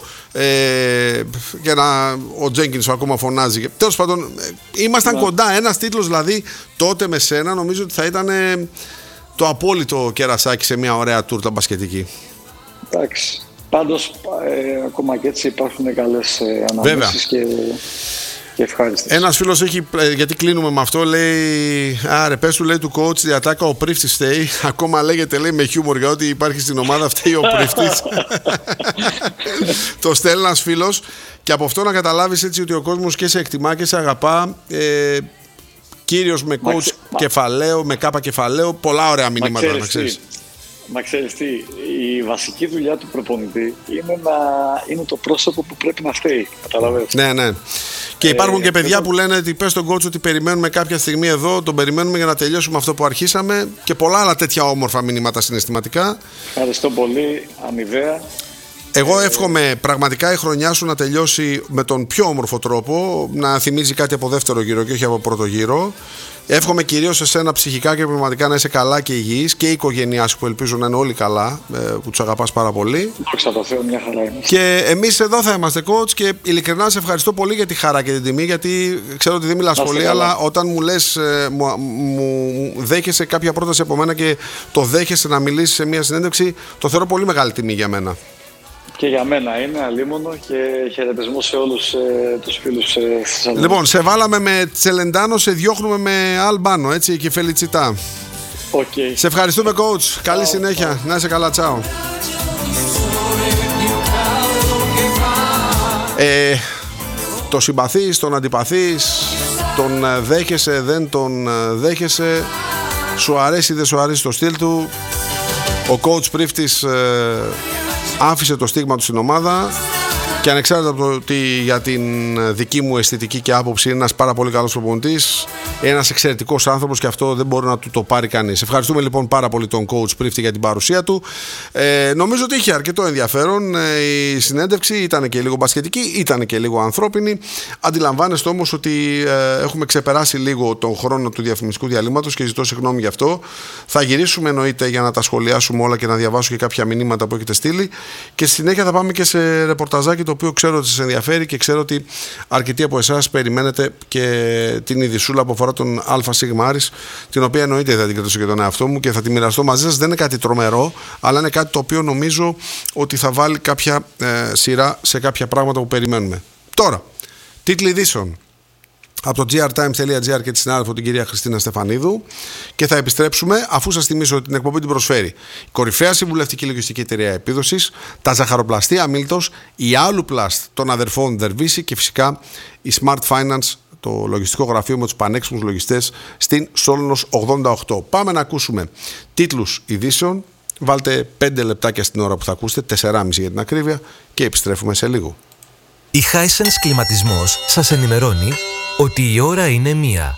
Ο Τζένκινς ακόμα φωνάζει. Τέλος πάντων, ήμασταν κοντά. Ένας τίτλος δηλαδή τότε με σένα νομίζω ότι θα ήταν το απόλυτο κερασάκι σε μια ωραία τούρτα μπασκετική. Εντάξει. Πάντως, ακόμα και έτσι υπάρχουν καλές αναμνήσεις και ένας φίλος έχει, γιατί κλείνουμε με αυτό, λέει άρε πες του, λέει, του coach διατάκα ο Πρίφτης φταίει. Ακόμα λέγεται, λέει, με χιούμορ για ότι υπάρχει στην ομάδα, φταίει ο Πρίφτης. Το στέλνει ένας φίλος. Και από αυτό να καταλάβεις έτσι ότι ο κόσμος και σε εκτιμά και σε αγαπά. Κύριος με coach κεφαλαίο, με κάπα κεφαλαίο. Πολλά ωραία μηνύματα να ξέρεις. Μα ξέρεις τι, η βασική δουλειά του προπονητή είναι το πρόσωπο που πρέπει να φταίει. Καταλαβαίνεις. Ναι. Και υπάρχουν και παιδιά που λένε ότι πες στον coach ότι περιμένουμε κάποια στιγμή εδώ, τον περιμένουμε για να τελειώσουμε αυτό που αρχίσαμε, και πολλά άλλα τέτοια όμορφα μηνύματα συναισθηματικά. Ευχαριστώ πολύ, αμοιβαία. Εγώ εύχομαι πραγματικά η χρονιά σου να τελειώσει με τον πιο όμορφο τρόπο, να θυμίζει κάτι από δεύτερο γύρο και όχι από πρώτο γύρο. Εύχομαι κυρίως εσένα ψυχικά και πνευματικά να είσαι καλά και υγιής, και η οικογένειά σου που ελπίζω να είναι όλοι καλά, που τους αγαπάς πάρα πολύ. Δόξα τω Θεώ, μια χαρά είναι. Και εμείς εδώ θα είμαστε, coach, και ειλικρινά σε ευχαριστώ πολύ για τη χαρά και την τιμή, γιατί ξέρω ότι δεν μιλάς πολύ, αλλά όταν μου λες, μου δέχεσαι κάποια πρόταση από μένα και το δέχεσαι να μιλήσεις σε μια συνέντευξη, το θεωρώ πολύ μεγάλη τιμή για μένα. Και για μένα είναι αλίμονο, και χαιρετισμό σε όλους τους φίλους. Λοιπόν, σε βάλαμε με Τσελεντάνο, σε διώχνουμε με Αλμπάνο, έτσι, και Φελιτσιτά. Okay. Σε ευχαριστούμε, coach. Καλή συνέχεια. Να είσαι καλά, τσάω. Το συμπαθείς, τον αντιπαθείς, τον δέχεσαι, δεν τον δέχεσαι, σου αρέσει, δεν σου αρέσει το στυλ του. Ο coach Πρίφτης άφησε το στίγμα του στην ομάδα, και ανεξάρτητα από το ότι για την δική μου αισθητική και άποψη είναι ένας πάρα πολύ καλός προπονητής, ένας εξαιρετικός άνθρωπος, και αυτό δεν μπορεί να του το πάρει κανείς. Ευχαριστούμε λοιπόν πάρα πολύ τον coach Πρίφτη για την παρουσία του. Νομίζω ότι είχε αρκετό ενδιαφέρον η συνέντευξη, ήταν και λίγο μπασκετική, ήταν και λίγο ανθρώπινη. Αντιλαμβάνεστε όμως ότι έχουμε ξεπεράσει λίγο τον χρόνο του διαφημιστικού διαλύματος και ζητώ συγγνώμη γι' αυτό. Θα γυρίσουμε εννοείται για να τα σχολιάσουμε όλα και να διαβάσω και κάποια μηνύματα που έχετε στείλει, και στη συνέχεια θα πάμε και σε ρεπορταζάκι, το οποίο ξέρω ότι σας ενδιαφέρει και ξέρω ότι αρκετοί από εσάς περιμένετε και την ειδισούλα που αφορά τον ΑΣ Άρης, την οποία εννοείται θα την κρατήσω και τον εαυτό μου και θα τη μοιραστώ μαζί σας. Δεν είναι κάτι τρομερό, αλλά είναι κάτι το οποίο νομίζω ότι θα βάλει κάποια σειρά σε κάποια πράγματα που περιμένουμε. Τώρα, τίτλοι ειδήσεων από το grtimes.gr και τη συνάδελφο την κυρία Χριστίνα Στεφανίδου, και θα επιστρέψουμε αφού σας θυμίσω ότι την εκπομπή την προσφέρει η κορυφαία συμβουλευτική λογιστική εταιρεία Επίδοσης, τα ζαχαροπλαστεία Μίλτος, η Aluplast των αδερφών Δερβίση και φυσικά η Smart Finance, το λογιστικό γραφείο με τους πανέξυπνους λογιστές στην Σόλωνος 88. Πάμε να ακούσουμε τίτλους ειδήσεων. Βάλτε 5 λεπτάκια στην ώρα που θα ακούσετε, 4,5 για την ακρίβεια, και επιστρέφουμε σε λίγο. Η Hisense Κλιματισμός σας ενημερώνει ότι η ώρα είναι 1.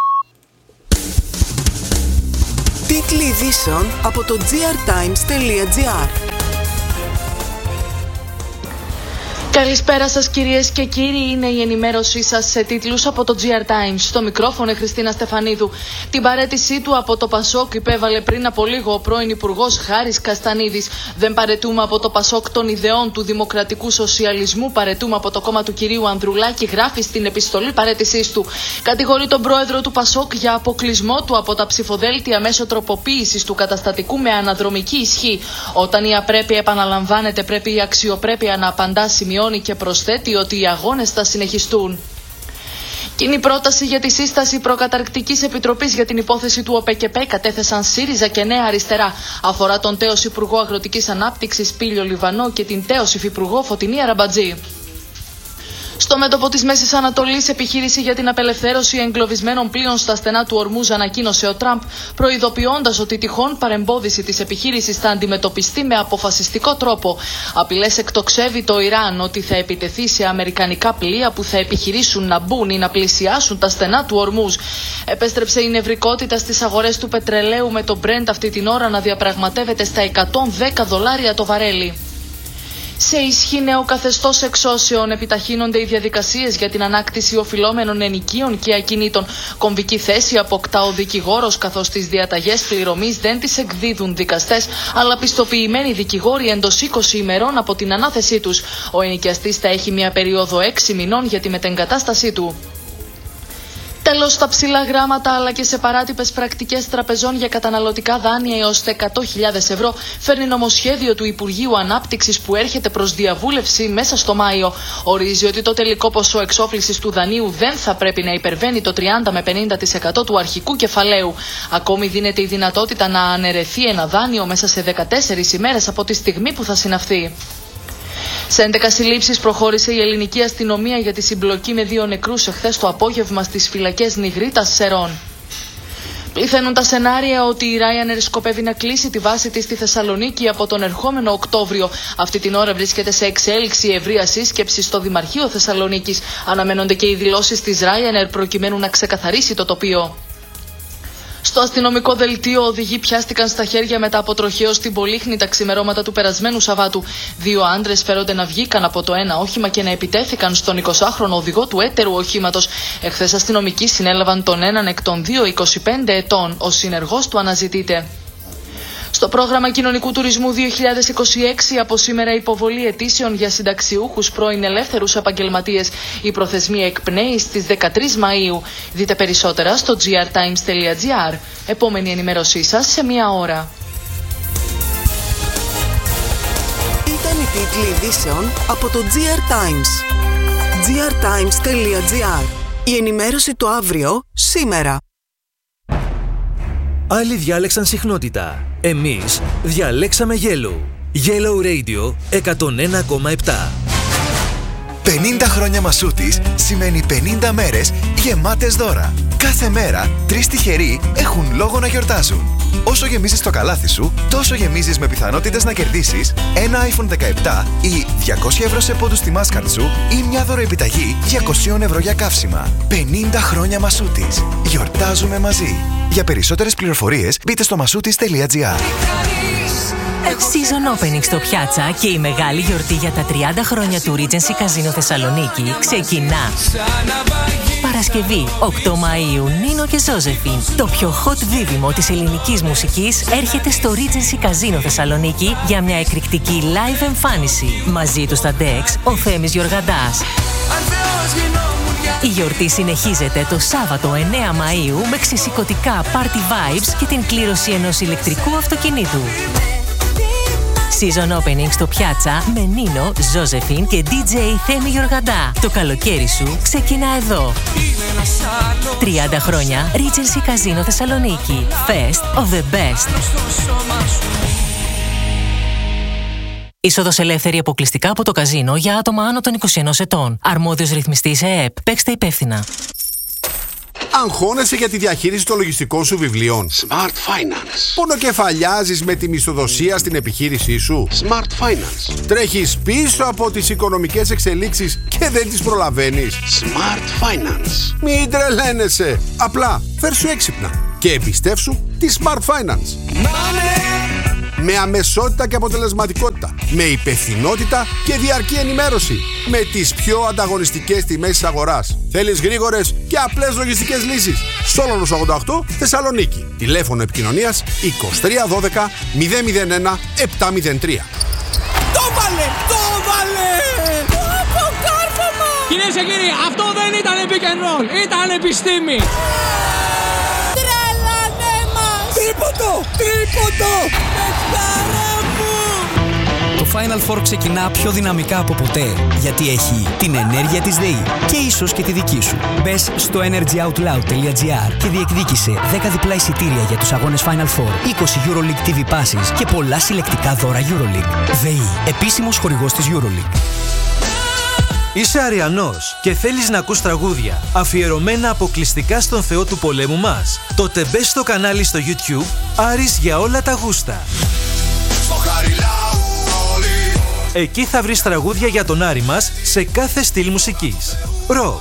Τίτλοι ειδήσεων από το grtimes.gr. Καλησπέρα σας κυρίες και κύριοι, είναι η ενημέρωσή σας σε τίτλους από το GR Times. Στο μικρόφωνο η Χριστίνα Στεφανίδου. Την παραίτησή του από το Πασόκ υπέβαλε πριν από λίγο ο πρώην Υπουργός Χάρης Καστανίδης. Δεν παραιτούμε από το Πασόκ των ιδεών του δημοκρατικού σοσιαλισμού, παραιτούμε από το κόμμα του κυρίου Ανδρουλάκη, γράφει στην επιστολή παραίτησής του. Κατηγορεί τον πρόεδρο του Πασόκ για αποκλεισμό του από τα ψηφοδέλτια μέσω τροποποίησης του καταστατικού με αναδρομική ισχύ. Όταν η απρέπεια επαναλαμβάνεται, πρέπει η αξιοπρέπεια να απαντά, σημειώνει και προσθέτει ότι οι αγώνες θα συνεχιστούν. Κοινή πρόταση για τη σύσταση προκαταρκτικής επιτροπής για την υπόθεση του ΟΠΕΚΕΠΕ κατέθεσαν ΣΥΡΙΖΑ και Νέα Αριστερά. Αφορά τον τέος Υπουργό Αγροτικής Ανάπτυξης Πήλιο Λιβανό και την τέος Υφυπουργό Φωτεινή Αραμπατζή. Στο μέτωπο της Μέσης Ανατολής, επιχείρηση για την απελευθέρωση εγκλωβισμένων πλοίων στα στενά του Ορμούζ ανακοίνωσε ο Τραμπ, προειδοποιώντας ότι τυχόν παρεμπόδιση της επιχείρησης θα αντιμετωπιστεί με αποφασιστικό τρόπο. Απειλές εκτοξεύει το Ιράν ότι θα επιτεθεί σε αμερικανικά πλοία που θα επιχειρήσουν να μπουν ή να πλησιάσουν τα στενά του Ορμούζ. Επέστρεψε η νευρικότητα στις αγορές του πετρελαίου, με το Brent αυτή την ώρα να διαπραγματεύεται στα $110 το βαρέλι. Σε ισχύ νέο καθεστώς εξώσεων, επιταχύνονται οι διαδικασίες για την ανάκτηση οφειλόμενων ενοικίων και ακινήτων. Κομβική θέση αποκτά ο δικηγόρος, καθώς τις διαταγές πληρωμής δεν τις εκδίδουν δικαστές, αλλά πιστοποιημένοι δικηγόροι εντός 20 ημερών από την ανάθεσή τους. Ο ενοικιαστής θα έχει μια περίοδο 6 μηνών για τη μετεγκατάστασή του. Τέλος, στα ψηλά γράμματα αλλά και σε παράτυπες πρακτικές τραπεζών για καταναλωτικά δάνεια έως 100.000 ευρώ φέρνει νομοσχέδιο του Υπουργείου Ανάπτυξης που έρχεται προς διαβούλευση μέσα στο Μάιο. Ορίζει ότι το τελικό ποσό εξόφλησης του δανείου δεν θα πρέπει να υπερβαίνει το 30 με 50% του αρχικού κεφαλαίου. Ακόμη δίνεται η δυνατότητα να αναιρεθεί ένα δάνειο μέσα σε 14 ημέρες από τη στιγμή που θα συναυθεί. Σε 11 συλλήψεις προχώρησε η ελληνική αστυνομία για τη συμπλοκή με 2 νεκρούς εχθές το απόγευμα στις φυλακές Νιγρίτας Σερών. Πληθαίνουν τα σενάρια ότι η Ryanair σκοπεύει να κλείσει τη βάση της στη Θεσσαλονίκη από τον ερχόμενο Οκτώβριο. Αυτή την ώρα βρίσκεται σε εξέλιξη ευρεία σύσκεψη στο Δημαρχείο Θεσσαλονίκης. Αναμένονται και οι δηλώσεις της Ryanair προκειμένου να ξεκαθαρίσει το τοπίο. Στο αστυνομικό δελτίο, οδηγοί πιάστηκαν στα χέρια μετά από τροχαίο στην Πολύχνη τα ξημερώματα του περασμένου Σαββάτου. 2 άντρες φέρονται να βγήκαν από το ένα όχημα και να επιτέθηκαν στον 20χρονο οδηγό του έτερου οχήματος. Εχθές αστυνομικοί συνέλαβαν τον έναν εκ των 2 25 ετών. Ο συνεργός του αναζητείται. Στο πρόγραμμα κοινωνικού τουρισμού 2026, από σήμερα υποβολή αιτήσεων για συνταξιούχους πρώην ελεύθερους επαγγελματίες. Η προθεσμία εκπνέει στις 13 Μαΐου. Δείτε περισσότερα στο grtimes.gr. Επόμενη ενημέρωσή σας σε 1 ώρα. Ήταν οι τίτλοι ειδήσεων από το GR Times. grtimes.gr. Η ενημέρωση το αύριο, σήμερα. Άλλοι διάλεξαν συχνότητα. Εμείς διαλέξαμε Yellow. Yellow Radio 101,7. 50 χρόνια Μασούτης σημαίνει 50 μέρες γεμάτες δώρα. Κάθε μέρα 3 τυχεροί έχουν λόγο να γιορτάζουν. Όσο γεμίζεις το καλάθι σου, τόσο γεμίζεις με πιθανότητες να κερδίσεις ένα iPhone 17 ή 200 ευρώ σε πόντους στη Mastercard σου ή μια δωροεπιταγή 200 ευρώ για καύσιμα. 50 χρόνια Μασούτης. Γιορτάζουμε μαζί. Για περισσότερες πληροφορίες μπείτε στο masoutis.gr. Season Opening στο Πιάτσα και η μεγάλη γιορτή για τα 30 χρόνια του Regency Casino Θεσσαλονίκη ξεκινά. Παρασκευή, 8 Μαΐου, Νίνο και Ζόζεφιν. Το πιο hot δίδυμο της ελληνικής μουσικής έρχεται στο Regency Casino Θεσσαλονίκη για μια εκρηκτική live εμφάνιση. Μαζί του στα Dex, ο Θέμης Γιοργαντάς. Η γιορτή συνεχίζεται το Σάββατο 9 Μαΐου με ξεσηκωτικά party vibes και την κλήρωση ενός ηλεκτρικού αυτοκινήτου. Season Opening στο Πιάτσα με Νίνο, Ζόζεφιν και DJ Θέμη Γιοργαντά. Το καλοκαίρι σου ξεκινά εδώ. 30 χρόνια Regency Casino Θεσσαλονίκη. Fest of the best. Είσοδος ελεύθερη αποκλειστικά από το καζίνο για άτομα άνω των 21 ετών. Αρμόδιος ρυθμιστής ΕΕΠ. Παίξτε υπεύθυνα. Αγχώνεσαι για τη διαχείριση των λογιστικών σου βιβλίων? Smart Finance. Πονοκεφαλιάζεις με τη μισθοδοσία στην επιχείρησή σου? Smart Finance. Τρέχεις πίσω από τις οικονομικές εξελίξεις και δεν τις προλαβαίνεις? Smart Finance. Μην τρελαίνεσαι. Απλά φέρ' σου έξυπνα και εμπιστεύσου τη Smart Finance. Με αμεσότητα και αποτελεσματικότητα. Με υπευθυνότητα και διαρκή ενημέρωση. Με τις πιο ανταγωνιστικές τιμές της αγοράς. Θέλεις γρήγορες και απλές λογιστικές λύσεις? Σόλωνος 88, Θεσσαλονίκη. Τηλέφωνο επικοινωνίας 2312 001 703. Το βάλε! Το βάλε! Αποκάρφωμα! Κυρίες και κύριοι, αυτό δεν ήταν pick and roll, ήταν επιστήμη! Τρελανέ μας! Τρίποντο! Τρίποντο! Παιχτάρα μου! Το Final Four ξεκινά πιο δυναμικά από ποτέ, γιατί έχει την ενέργεια της ΔΕΗ και ίσως και τη δική σου. Μπες στο energyoutloud.gr και διεκδίκησε 10 διπλά εισιτήρια για τους αγώνες Final Four, 20 EuroLeague TV passes και πολλά συλλεκτικά δώρα EuroLeague. ΔΕΗ, επίσημος χορηγός της EuroLeague. Είσαι Αριανός και θέλεις να ακούς τραγούδια αφιερωμένα αποκλειστικά στον Θεό του πολέμου μας? Τότε μπες στο κανάλι στο YouTube Άρης για όλα τα γούστα. Εκεί θα βρεις τραγούδια για τον Άρη μας σε κάθε στυλ μουσικής. Rock,